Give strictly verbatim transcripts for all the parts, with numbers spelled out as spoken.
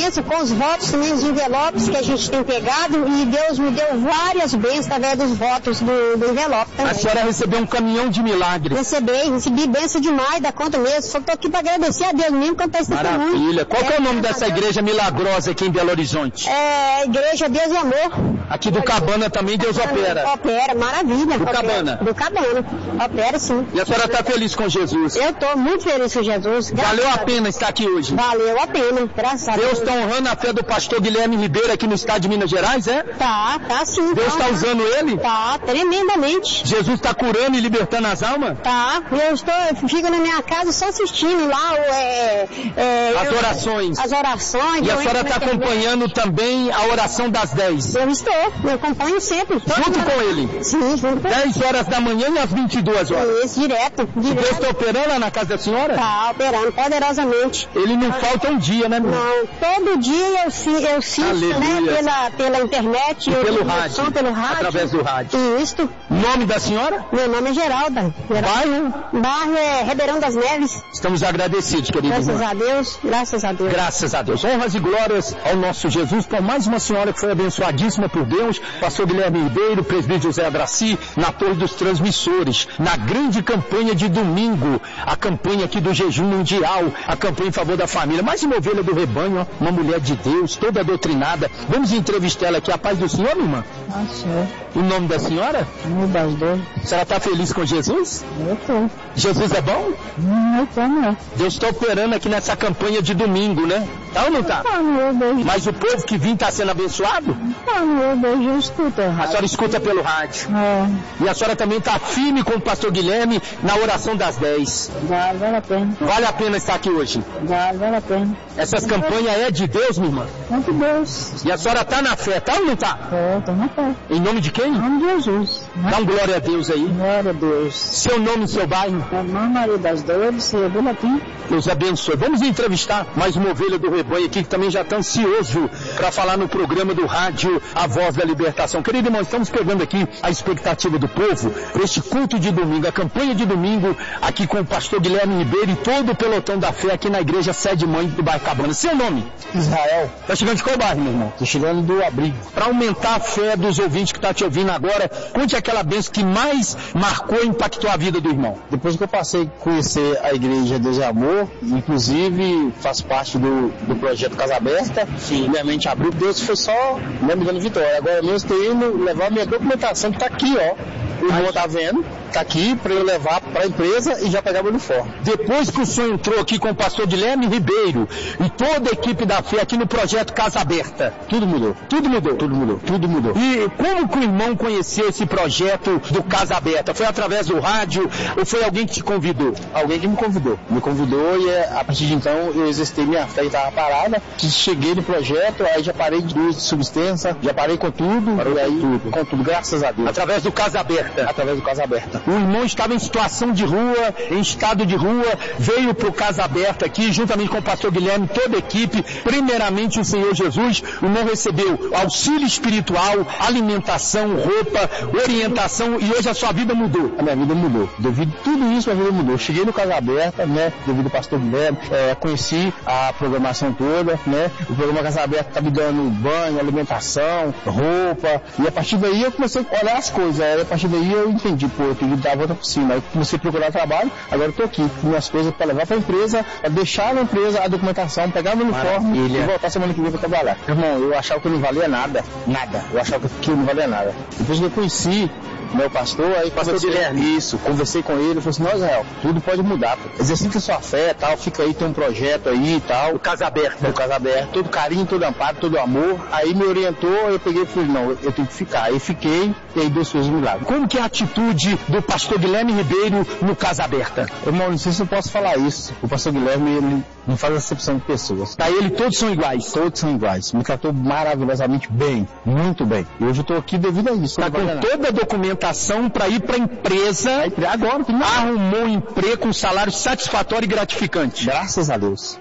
bênção, com os votos também, os envelopes que a gente tem pegado, e Deus me deu várias bênçãos através dos votos do, do envelope também. A senhora recebeu um caminhão de milagres. Recebi, recebi bênção demais, da conta mesmo. Só estou aqui para agradecer a Deus mesmo, cantar esse testemunho. Maravilha. Qual que é o nome dessa igreja milagrosa aqui em Belo Horizonte? É, Igreja Deus e Amor. Aqui do Cabana também Deus opera. Opera, maravilha. Do opera, Cabana. Do Cabana. Opera sim. E a senhora está feliz com Jesus? Eu estou muito feliz com Jesus. Valeu a pena estar aqui hoje? Valeu a pena, graças a Deus. Deus está honrando a fé do pastor Guilherme Ribeiro aqui no estado de Minas Gerais, é? Tá, tá sim. Deus está tá, usando ele? Tá, tremendamente. Jesus está curando e libertando as almas? Tá, eu estou, eu fico na minha casa só assistindo lá é, é, as eu, orações. As orações. E a senhora está acompanhando também a oração das dez? Eu estou, eu acompanho sempre. Junto com ele? Sim, junto com ele. dez horas da manhã e às vinte e duas horas? Isso, direto. direto. Deus está operando lá na casa da senhora? Tá, operando poderosamente. Ele não falta um dia, né, meu? Não, todo dia eu, eu assisto, né, pela, pela internet. E eu, pelo rádio. Som, pelo rádio. Através do rádio. Isso. Nome da senhora? Meu nome é Geralda. Geralda. Bairro? Bairro é Ribeirão das Neves. Estamos agradecidos, querido Graças irmão. a Deus, graças a Deus. Graças a Deus. Honras e glórias ao nosso Jesus, por mais uma senhora que foi abençoadíssima por Deus, pastor Guilherme Ribeiro, presbítero José Adraci, na Torre dos Transmissores, na grande campanha de domingo, a campanha aqui do jejum mundial, a campanha em favor da família. Mais uma ovelha do rebanho, ó, uma mulher de Deus, toda doutrinada. Vamos entrevistar ela aqui. A paz do Senhor, irmã? Ah, senhor. O nome da senhora? Meu das dores. A senhora está feliz com Jesus? Eu tô. Jesus é bom? Não, eu tô, não. Deus está operando aqui nessa campanha de domingo, né? Tá ou não tá? Tá, meu Deus. Mas o povo que vem está sendo abençoado? Tá, meu Deus, eu escuto. A senhora escuta pelo rádio. É. E a senhora também está firme com o pastor Guilherme na oração das dez. Vale, vale a pena. Vale a pena estar aqui hoje? Vale, vale a pena. Essas campanhas é de Deus, minha irmã? Muito Deus. E a senhora está na fé, tá ou não tá? É, tô na fé. Em nome de quem? Em nome de Jesus. Dá um glória a Deus aí. Glória a Deus. Seu nome e seu bairro? Irmã Maria das Dores, Seu Latim. Deus abençoe. Vamos entrevistar mais uma ovelha do rebanho aqui que também já está ansioso para falar no programa do rádio A Voz da Libertação. Querido irmão, estamos pegando aqui a expectativa do povo para este culto de domingo, a campanha de domingo aqui com o pastor Guilherme Ribeiro e todo o pelotão da fé aqui na igreja Sede Mãe do bairro Cabana. Seu nome? Israel. Tá chegando de qual bairro, meu irmão? Tô chegando do Abrigo. Para aumentar a fé dos ouvintes que estão tá te ouvindo agora, conte aquela bênção que mais marcou e impactou a vida do irmão. Depois que eu passei a conhecer a igreja Deus e Amor, inclusive faço parte do, do projeto Casa Aberta, sim, minha mente abriu, Deus foi só né, me dando vitória. Agora mesmo estou indo levar a minha documentação que está aqui, ó. O irmão tá vendo, tá aqui para eu levar para a empresa e já pegar meu uniforme. Depois que o senhor entrou aqui com o pastor Guilherme Ribeiro e toda a equipe da fé aqui no projeto Casa Aberta, tudo mudou. Tudo mudou? Tudo mudou. Tudo mudou. E como que o irmão conheceu esse projeto do Casa Aberta? Foi através do rádio ou foi alguém que te convidou? Alguém que me convidou. Me convidou e a partir de então eu exercitei minha fé e estava parada. Cheguei no projeto, aí já parei de luz de substância, já parei com tudo. Parou e aí, com tudo. Com tudo, graças a Deus. Através do Casa Aberta? Através do Casa Aberta. O irmão estava em situação de rua, em estado de rua, veio para o Casa Aberta aqui, juntamente com o pastor Guilherme, toda a equipe, primeiramente o Senhor Jesus, o irmão recebeu auxílio espiritual, alimentação, roupa, orientação, e hoje a sua vida mudou. A minha vida mudou. Devido a tudo isso, a minha vida mudou. Cheguei no Casa Aberta, né, devido ao pastor Guilherme, é, conheci a programação toda, né, o programa Casa Aberta está me dando banho, alimentação, roupa, e a partir daí eu comecei a olhar as coisas, aí a partir daí eu entendi, pô, eu tenho que dar a volta por cima. Aí comecei a procurar trabalho, agora eu tô aqui, com minhas coisas para levar para a empresa, para deixar na empresa a documentação, pegar meu uniforme Maravilha. E voltar semana que vem para trabalhar. Irmão, eu achava que não valia nada, nada. Eu achava que aquilo não valia nada. Depois que eu conheci meu pastor, aí pastor Guilherme. Isso, conversei com ele, falei assim, não, Israel, tudo pode mudar. Exercita sua fé, tal, fica aí, tem um projeto aí e tal. O Casa Aberta. O Casa Aberta, todo carinho, todo amparo, todo amor. Aí me orientou, eu peguei e falei, não, eu tenho que ficar. Aí fiquei, e aí Deus fez um milagre. Como que é a atitude do pastor Guilherme Ribeiro no Casa Aberta? Irmão, não sei se eu posso falar isso. O pastor Guilherme, ele não faz acepção de pessoas. Pra ele todos são iguais? Todos são iguais. Me tratou maravilhosamente bem, muito bem. E hoje eu tô aqui devido a isso. Tá com toda a documentação para ir para a empresa, agora, arrumou um emprego com salário satisfatório e gratificante. Graças a Deus.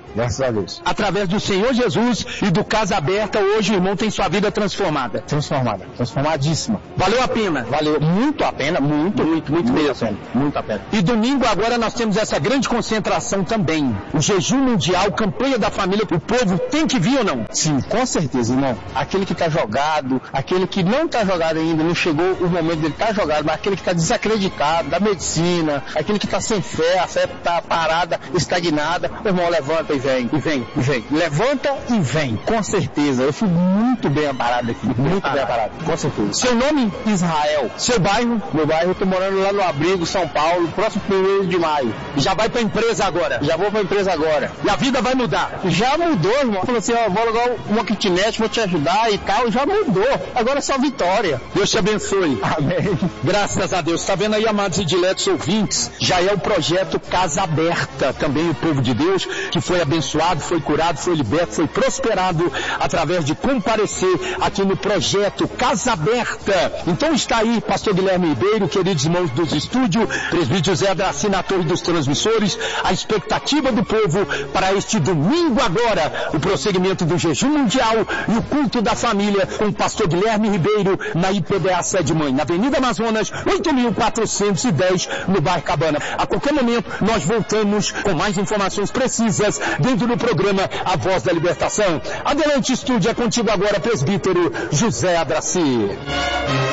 Graças a Deus. Através do Senhor Jesus e do Casa Aberta, hoje o irmão tem sua vida transformada. Transformada, transformadíssima. Valeu a pena? Valeu muito a pena, muito, muito, muito, muito mesmo. Muito a pena. E domingo agora nós temos essa grande concentração também. O jejum mundial, campanha da família, o povo tem que vir ou não? Sim, com certeza, irmão. Aquele que está jogado, aquele que não está jogado ainda, não chegou o momento dele estar tá jogado, mas aquele que está desacreditado da medicina, aquele que está sem fé, a fé está parada, estagnada, o irmão levanta e vem, e vem, e vem. Levanta e vem, com certeza. Eu fui muito bem amparado aqui, muito ah, bem amparado, com certeza. Seu nome? Israel. Seu bairro? Meu bairro, eu tô morando lá no Abrigo, São Paulo, próximo primeiro de maio. Já vai pra empresa agora? Já vou pra empresa agora. E a vida vai mudar? Já mudou, irmão. Falou assim, ó, vou alugar uma kitnet, vou te ajudar e tal, já mudou. Agora é só vitória. Deus te abençoe. Amém. Graças a Deus. Tá vendo aí, amados e diletos ouvintes? Já é o projeto Casa Aberta, também o povo de Deus, que foi abençoado, foi curado, foi liberto, foi prosperado através de comparecer aqui no projeto Casa Aberta. Então está aí, pastor Guilherme Ribeiro, queridos irmãos dos estúdios, presbítero José Adraci na torre dos transmissores, a expectativa do povo para este domingo agora, o prosseguimento do jejum mundial e o culto da família com o pastor Guilherme Ribeiro na I P B A Sede Mãe, na Avenida Amazonas, oito mil quatrocentos e dez, no bairro Cabana. A qualquer momento nós voltamos com mais informações precisas dentro do programa A Voz da Libertação. Adelante, estúdio, é contigo agora, presbítero José Adraci.